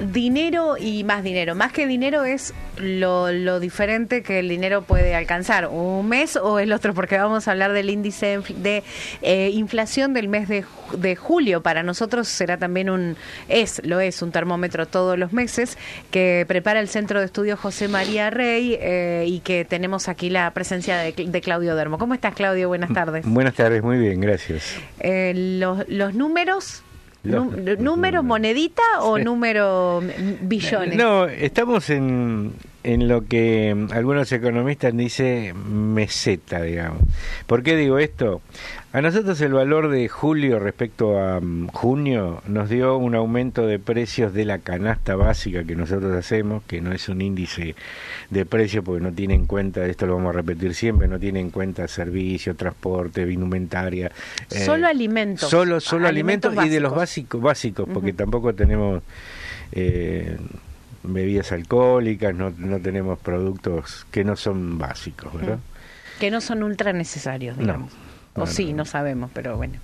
dinero y más dinero. Más que dinero es lo diferente que el dinero puede alcanzar, un mes o el otro, porque vamos a hablar del índice de inflación del mes de julio. Para nosotros será también un termómetro todos los meses que prepara el Centro de Estudios José María Rey y que tenemos aquí la presencia de Claudio Dermo. ¿Cómo estás, Claudio? Buenas tardes. Buenas tardes, muy bien, gracias. Los números... ¿Número monedita o número billones? No, estamos en lo que algunos economistas dicen meseta, digamos. ¿Por qué digo esto? A nosotros el valor de julio respecto a junio nos dio un aumento de precios de la canasta básica que nosotros hacemos, que no es un índice de precios porque no tiene en cuenta, esto lo vamos a repetir siempre, no tiene en cuenta servicio, transporte, indumentaria. Solo alimentos. Solo alimentos y de los básicos, porque tampoco tenemos bebidas alcohólicas, no tenemos productos que no son básicos, ¿verdad? Que no son ultra necesarios, digamos. No sabemos, pero bueno.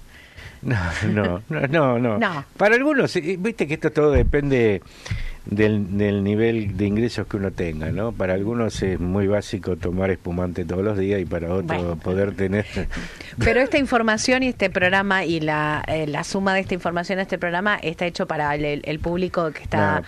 No. Para algunos, viste que esto todo depende del nivel de ingresos que uno tenga, ¿no? Para algunos es muy básico tomar espumante todos los días y para otros poder tener... Pero esta información y este programa y la suma de esta información a este programa está hecho para el público que está